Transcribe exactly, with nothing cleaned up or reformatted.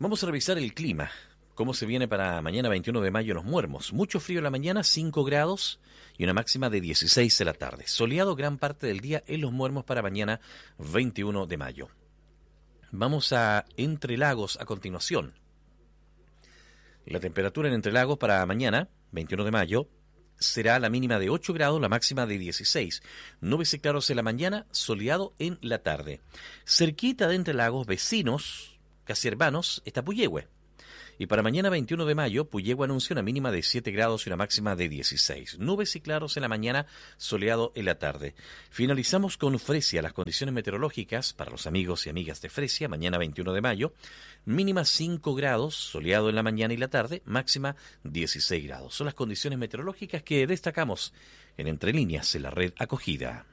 Vamos a revisar el clima. ¿Cómo se viene para mañana veintiuno de mayo en Los Muermos? Mucho frío en la mañana, cinco grados y una máxima de dieciséis en la tarde. Soleado gran parte del día en Los Muermos para mañana veintiuno de mayo. Vamos a Entre Lagos a continuación. La temperatura en Entre Lagos para mañana, veintiuno de mayo, será la mínima de ocho grados, la máxima de dieciséis. Nubes y claros en la mañana, soleado en la tarde. Cerquita de Entre Lagos, vecinos, casi hermanos, está Puyehue. Y para mañana veintiuno de mayo, Puyehue anuncia una mínima de siete grados y una máxima de dieciséis. Nubes y claros en la mañana, soleado en la tarde. Finalizamos con Fresia. Las condiciones meteorológicas para los amigos y amigas de Fresia, mañana veintiuno de mayo, mínima cinco grados, soleado en la mañana y la tarde, máxima dieciséis grados. Son las condiciones meteorológicas que destacamos en Entre Líneas en la red Acogida.